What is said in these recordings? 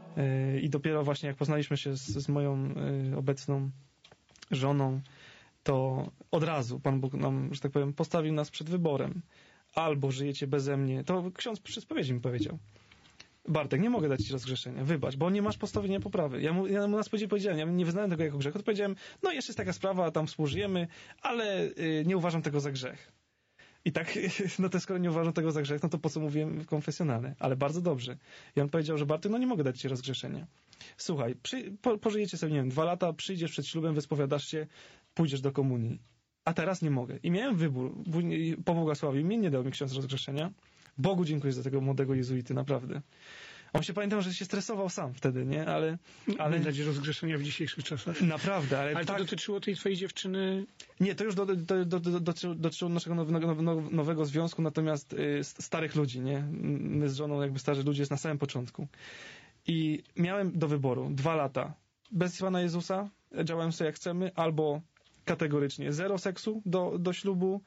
I dopiero właśnie jak poznaliśmy się z moją obecną żoną, to od razu Pan Bóg nam, że tak powiem, postawił nas przed wyborem. Albo żyjecie beze mnie. To ksiądz przy spowiedzi mi powiedział. Bartek, nie mogę dać ci rozgrzeszenia, wybacz, bo nie masz postawienia poprawy. Ja mu na spowiedzi powiedziałem, ja nie wyznałem tego jako grzech, to powiedziałem, no jeszcze jest taka sprawa, tam współżyjemy, ale nie uważam tego za grzech. I tak, no to skoro nie uważam tego za grzech, no to po co mówiłem konfesjonalne? Ale bardzo dobrze. I on powiedział, że Bartek, no nie mogę dać ci rozgrzeszenia. Słuchaj, pożyjecie sobie, nie wiem, 2 lata, przyjdziesz przed ślubem, wyspowiadasz się, pójdziesz do komunii. A teraz nie mogę. I miałem wybór. Pobłogosławił mnie, nie dał mi ksiądz rozgrzeszenia. Bogu dziękuję za tego młodego jezuity, naprawdę. On się, pamiętam, że się stresował sam wtedy, nie? Ale nie dać rozgrzeszenia w dzisiejszych czasach. Naprawdę, ale to tak... dotyczyło tej twojej dziewczyny... Nie, to już dotyczyło naszego nowego związku, natomiast starych ludzi, nie? My z żoną, jakby starzy ludzie, jest na samym początku. I miałem do wyboru 2 lata bez Pana Jezusa, działałem sobie jak chcemy, albo kategorycznie 0 seksu do ślubu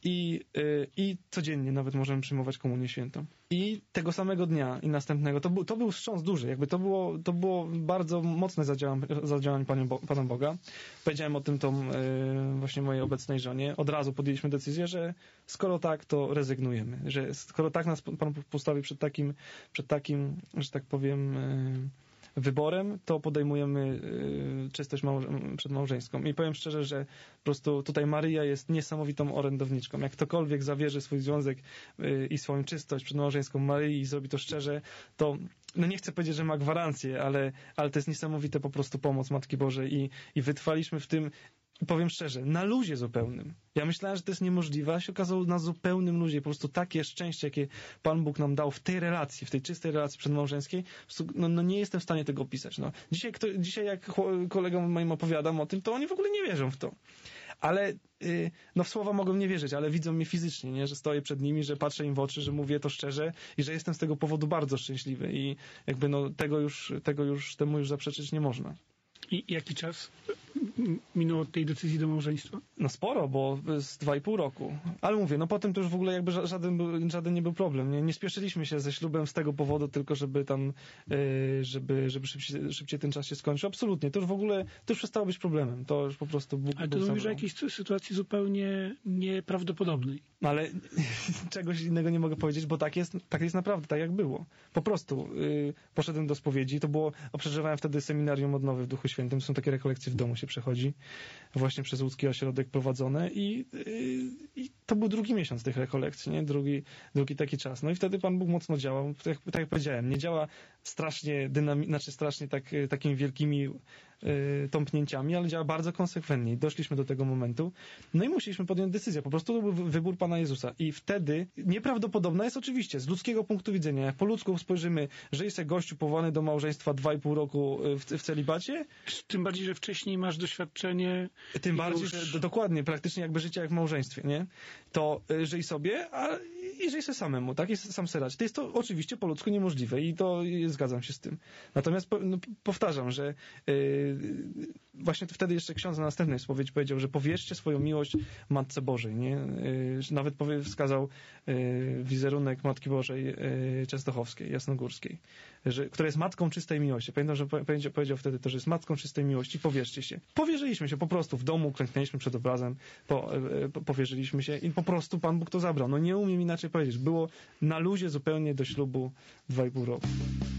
i codziennie nawet możemy przyjmować komunię świętą. I tego samego dnia i następnego, to był wstrząs duży, jakby to było bardzo mocne zadziałanie Pana Boga. Powiedziałem o tym właśnie mojej obecnej żonie. Od razu podjęliśmy decyzję, że skoro tak, to rezygnujemy. Że skoro tak nas Pan postawi przed takim, że tak powiem, wyborem, to podejmujemy czystość przedmałżeńską. I powiem szczerze, że po prostu tutaj Maryja jest niesamowitą orędowniczką. Jak ktokolwiek zawierzy swój związek i swoją czystość przedmałżeńską Maryi i zrobi to szczerze, to no nie chcę powiedzieć, że ma gwarancję, ale to jest niesamowite po prostu pomoc Matki Bożej i wytrwaliśmy w tym, powiem szczerze, na luzie zupełnym. Ja myślałem, że to jest niemożliwe, a się okazało na zupełnym luzie. Po prostu takie szczęście, jakie Pan Bóg nam dał w tej relacji, w tej czystej relacji przedmałżeńskiej, no nie jestem w stanie tego opisać. No. Dzisiaj jak kolegom moim opowiadam o tym, to oni w ogóle nie wierzą w to. Ale no w słowa mogą nie wierzyć, ale widzą mnie fizycznie, nie? Że stoję przed nimi, że patrzę im w oczy, że mówię to szczerze i że jestem z tego powodu bardzo szczęśliwy i jakby no temu już zaprzeczyć nie można. I jaki czas minął od tej decyzji do małżeństwa? No sporo, bo z 2,5 roku. Ale mówię, no potem to już w ogóle jakby żaden nie był problem. Nie spieszyliśmy się ze ślubem z tego powodu, tylko żeby tam, żeby szybciej ten czas się skończył. Absolutnie. To już w ogóle, to już przestało być problemem. To już po prostu Bóg. Ale to mówisz o jakiejś sytuacji zupełnie nieprawdopodobnej. Ale czegoś innego nie mogę powiedzieć, bo tak jest naprawdę, tak jak było. Po prostu poszedłem do spowiedzi, przeżywałem wtedy seminarium odnowy w Duchu Świętym, są takie rekolekcje w domu się przechodzi, właśnie przez łódzki ośrodek prowadzone i to był 2. miesiąc tych rekolekcji, nie? Drugi taki czas. No i wtedy Pan Bóg mocno działał, tak jak powiedziałem, nie działa strasznie strasznie takimi wielkimi tąpnięciami, ale działa bardzo konsekwentnie i doszliśmy do tego momentu. No i musieliśmy podjąć decyzję. Po prostu to był wybór Pana Jezusa. I wtedy nieprawdopodobna jest oczywiście, z ludzkiego punktu widzenia, jak po ludzku spojrzymy, że jest gościu powołany do małżeństwa 2,5 roku w celibacie. Tym bardziej, że wcześniej masz doświadczenie. Tym bardziej, że dokładnie, praktycznie jakby życie jak w małżeństwie, nie? To żyj sobie, i żyj sobie samemu, tak? Jest sam serać. To jest to oczywiście po ludzku niemożliwe i to zgadzam się z tym. Natomiast powtarzam, że właśnie wtedy jeszcze ksiądz na następnej spowiedzi powiedział, że powierzcie swoją miłość Matce Bożej, nie? Nawet wskazał wizerunek Matki Bożej Częstochowskiej, Jasnogórskiej, która jest matką czystej miłości. Pamiętam, że powiedział wtedy to, że jest matką czystej miłości, powierzcie się. Powierzyliśmy się po prostu w domu, klęknęliśmy przed obrazem, powierzyliśmy się i po prostu Pan Bóg to zabrał. No nie umiem inaczej powiedzieć. Było na luzie zupełnie do ślubu 2,5 roku.